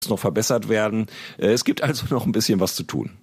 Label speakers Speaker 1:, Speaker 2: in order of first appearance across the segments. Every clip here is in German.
Speaker 1: noch verbessert werden. Es gibt also noch ein bisschen was zu tun.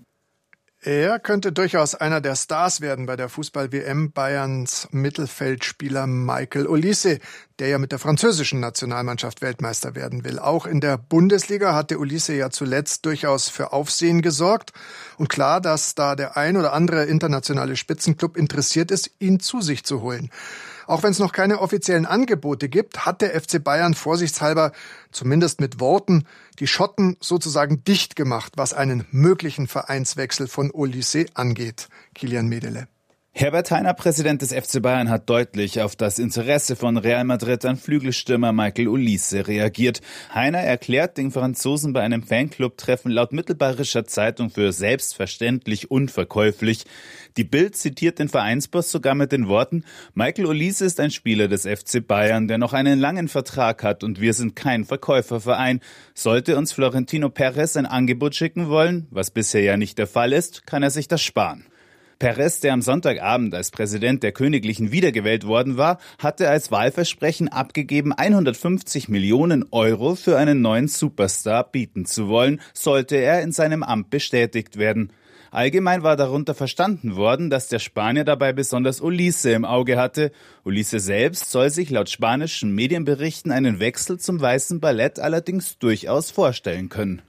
Speaker 2: Er könnte durchaus einer der Stars werden bei der Fußball-WM, Bayerns Mittelfeldspieler Michael Olise, der ja mit der französischen Nationalmannschaft Weltmeister werden will. Auch in der Bundesliga hatte Olise ja zuletzt durchaus für Aufsehen gesorgt. Und klar, dass da der ein oder andere internationale Spitzenclub interessiert ist, ihn zu sich zu holen. Auch wenn es noch keine offiziellen Angebote gibt, hat der FC Bayern vorsichtshalber, zumindest mit Worten, die Schotten sozusagen dicht gemacht, was einen möglichen Vereinswechsel von Olise angeht. Kilian Medele.
Speaker 3: Herbert Hainer, Präsident des FC Bayern, hat deutlich auf das Interesse von Real Madrid an Flügelstürmer Michael Olise reagiert. Hainer erklärt den Franzosen bei einem Fanclub-Treffen laut Mittelbayerischer Zeitung für selbstverständlich unverkäuflich. Die Bild zitiert den Vereinsboss sogar mit den Worten: Michael Olise ist ein Spieler des FC Bayern, der noch einen langen Vertrag hat und wir sind kein Verkäuferverein. Sollte uns Florentino Perez ein Angebot schicken wollen, was bisher ja nicht der Fall ist, kann er sich das sparen. Perez, der am Sonntagabend als Präsident der Königlichen wiedergewählt worden war, hatte als Wahlversprechen abgegeben, 150 Millionen Euro für einen neuen Superstar bieten zu wollen, sollte er in seinem Amt bestätigt werden. Allgemein war darunter verstanden worden, dass der Spanier dabei besonders Olise im Auge hatte. Olise selbst soll sich laut spanischen Medienberichten einen Wechsel zum Weißen Ballett allerdings durchaus vorstellen können.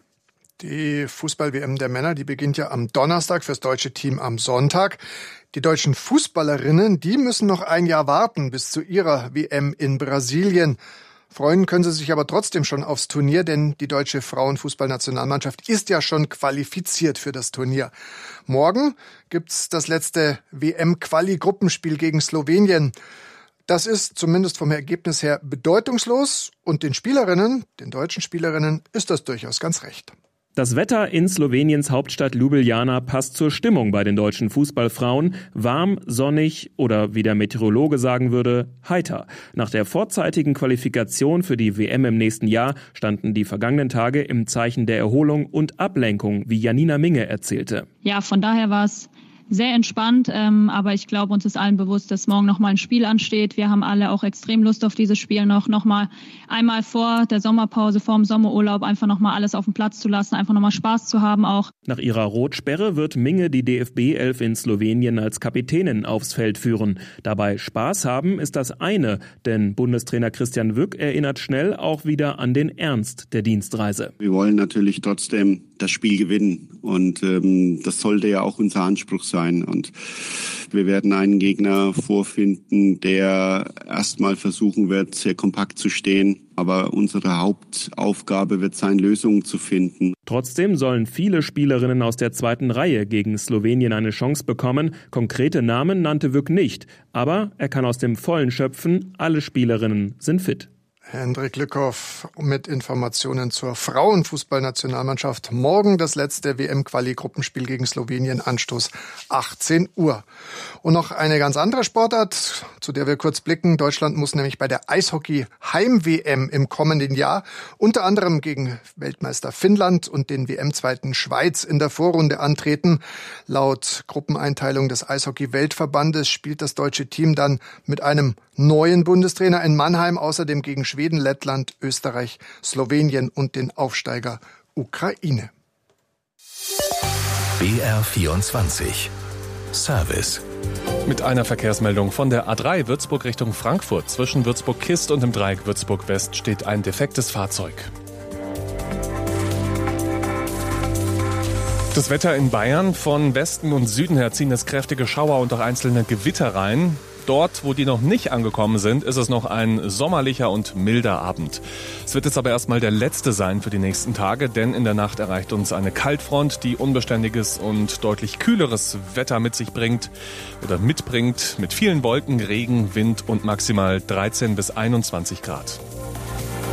Speaker 2: Die Fußball-WM der Männer, die beginnt ja am Donnerstag, fürs deutsche Team am Sonntag. Die deutschen Fußballerinnen, die müssen noch ein Jahr warten bis zu ihrer WM in Brasilien. Freuen können sie sich aber trotzdem schon aufs Turnier, denn die deutsche Frauenfußballnationalmannschaft ist ja schon qualifiziert für das Turnier. Morgen gibt's das letzte WM-Quali-Gruppenspiel gegen Slowenien. Das ist zumindest vom Ergebnis her bedeutungslos und den deutschen Spielerinnen, ist das durchaus ganz recht.
Speaker 4: Das Wetter in Sloweniens Hauptstadt Ljubljana passt zur Stimmung bei den deutschen Fußballfrauen. Warm, sonnig oder wie der Meteorologe sagen würde, heiter. Nach der vorzeitigen Qualifikation für die WM im nächsten Jahr standen die vergangenen Tage im Zeichen der Erholung und Ablenkung, wie Janina Minge erzählte.
Speaker 5: Ja, von daher war es sehr entspannt, aber ich glaube, uns ist allen bewusst, dass morgen nochmal ein Spiel ansteht. Wir haben alle auch extrem Lust auf dieses Spiel nochmal einmal vor der Sommerpause, vor dem Sommerurlaub einfach nochmal alles auf den Platz zu lassen, einfach nochmal Spaß zu haben auch.
Speaker 4: Nach ihrer Rotsperre wird Minge die DFB-11 in Slowenien als Kapitänin aufs Feld führen. Dabei Spaß haben ist das eine, denn Bundestrainer Christian Wück erinnert schnell auch wieder an den Ernst der Dienstreise.
Speaker 6: Wir wollen natürlich trotzdem das Spiel gewinnen und das sollte ja auch unser Anspruch sein. Und wir werden einen Gegner vorfinden, der erstmal versuchen wird, sehr kompakt zu stehen. Aber unsere Hauptaufgabe wird sein, Lösungen zu finden.
Speaker 4: Trotzdem sollen viele Spielerinnen aus der zweiten Reihe gegen Slowenien eine Chance bekommen. Konkrete Namen nannte Wück nicht. Aber er kann aus dem Vollen schöpfen. Alle Spielerinnen sind fit.
Speaker 2: Hendrik Lückhoff mit Informationen zur Frauenfußballnationalmannschaft. Morgen das letzte WM-Quali-Gruppenspiel gegen Slowenien, Anstoß 18 Uhr. Und noch eine ganz andere Sportart, zu der wir kurz blicken. Deutschland muss nämlich bei der Eishockey-Heim-WM im kommenden Jahr unter anderem gegen Weltmeister Finnland und den WM-Zweiten Schweiz in der Vorrunde antreten. Laut Gruppeneinteilung des Eishockey-Weltverbandes spielt das deutsche Team dann mit einem neuen Bundestrainer in Mannheim, außerdem gegen Schweden, Lettland, Österreich, Slowenien und den Aufsteiger Ukraine.
Speaker 7: BR24 Service.
Speaker 8: Mit einer Verkehrsmeldung von der A3 Würzburg Richtung Frankfurt. Zwischen Würzburg-Kist und dem Dreieck Würzburg-West steht ein defektes Fahrzeug. Das Wetter in Bayern. Von Westen und Süden her ziehen es kräftige Schauer und auch einzelne Gewitter rein. Dort, wo die noch nicht angekommen sind, ist es noch ein sommerlicher und milder Abend. Es wird jetzt aber erstmal der letzte sein für die nächsten Tage, denn in der Nacht erreicht uns eine Kaltfront, die unbeständiges und deutlich kühleres Wetter mit sich bringt oder mitbringt, mit vielen Wolken, Regen, Wind und maximal 13 bis 21 Grad.